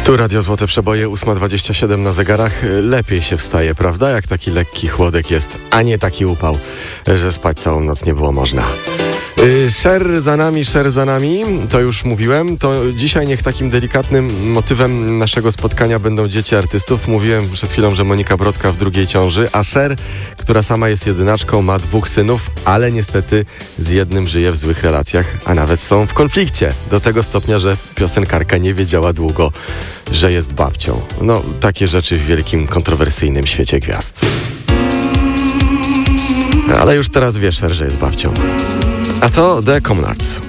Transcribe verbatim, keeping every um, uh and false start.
Tu Radio Złote Przeboje, ósma dwadzieścia siedem na zegarach. Lepiej się wstaje, prawda? Jak taki lekki chłodek jest, a nie taki upał, że spać całą noc nie było można. Sher za nami, Sher za nami, to już mówiłem. To dzisiaj niech takim delikatnym motywem naszego spotkania będą dzieci artystów. Mówiłem przed chwilą, że Monika Brodka w drugiej ciąży, a Sher, która sama jest jedynaczką, ma dwóch synów, ale niestety z jednym żyje w złych relacjach, a nawet są w konflikcie. Do tego stopnia, że piosenkarka nie wiedziała długo, że jest babcią. No, takie rzeczy w wielkim, kontrowersyjnym świecie gwiazd. Ale już teraz wie Sher, że jest babcią. A to The Commonards.